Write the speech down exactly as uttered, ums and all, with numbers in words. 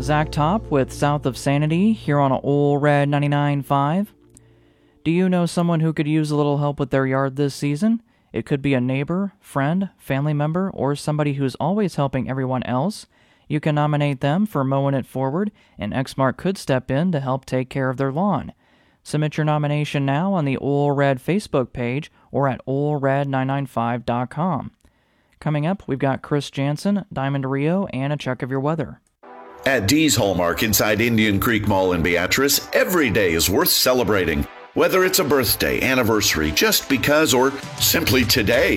Zach Top with South of Sanity here on Ole Red ninety-nine point five. Do you know someone who could use a little help with their yard this season? It could be a neighbor, friend, family member, or somebody who's always helping everyone else. You can nominate them for mowing it forward, and Exmark could step in to help take care of their lawn. Submit your nomination now on the Ole Red Facebook page or at ole red nine nine five dot com. Coming up, we've got Chris Jansen, Diamond Rio, and a check of your weather. At Dee's Hallmark inside Indian Creek Mall in Beatrice, every day is worth celebrating. Whether it's a birthday, anniversary, just because, or simply today.